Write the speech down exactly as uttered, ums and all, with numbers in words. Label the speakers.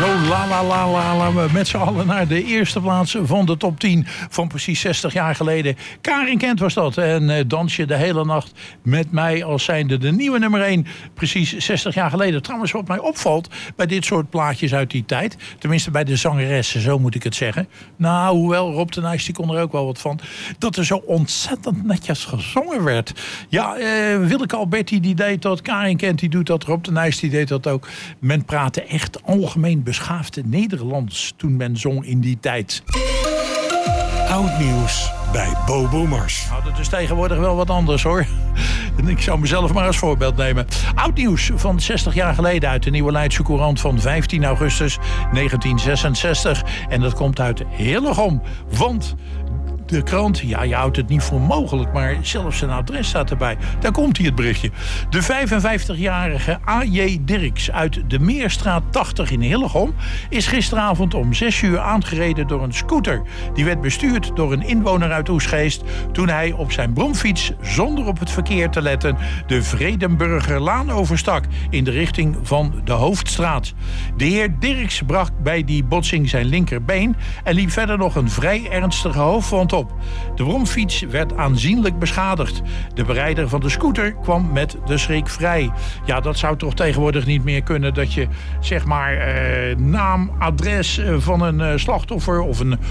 Speaker 1: Zo la la la la la we met z'n allen naar de eerste plaats van de top tien van precies zestig jaar geleden. Karin Kent was dat. En uh, dans je de hele nacht met mij als zijnde de nieuwe nummer één. Precies zestig jaar geleden. Trouwens, wat mij opvalt bij dit soort plaatjes uit die tijd. Tenminste bij de zangeressen, zo moet ik het zeggen. Nou, hoewel Rob de Nijs, die kon er ook wel wat van. Dat er zo ontzettend netjes gezongen werd. Ja, uh, Willeke Alberti die deed dat. Karin Kent die doet dat. Rob de Nijs die deed dat ook. Men praatte echt algemeen beschaafde Nederlands toen men zong in die tijd.
Speaker 2: Oud nieuws bij Bobo Mars.
Speaker 1: Nou, dat is tegenwoordig wel wat anders hoor. Ik zou mezelf maar als voorbeeld nemen. Oud nieuws van zestig jaar geleden uit de Nieuwe Leidse Courant van vijftien augustus negentien zesenzestig. En dat komt uit Hillegom. Want de krant, ja, je houdt het niet voor mogelijk, maar zelfs zijn adres staat erbij. Daar komt hij, het berichtje. De vijfenvijftigjarige A J Dirks uit de Meerstraat tachtig in Hillegom is gisteravond om zes uur aangereden door een scooter. Die werd bestuurd door een inwoner uit Oesgeest toen hij op zijn bromfiets, zonder op het verkeer te letten, de Vredenburgerlaan overstak in de richting van de Hoofdstraat. De heer Dirks brak bij die botsing zijn linkerbeen en liep verder nog een vrij ernstige hoofdwond op. De bromfiets werd aanzienlijk beschadigd. De berijder van de scooter kwam met de schrik vrij. Ja, dat zou toch tegenwoordig niet meer kunnen dat je zeg maar eh, naam, adres van een uh, slachtoffer of een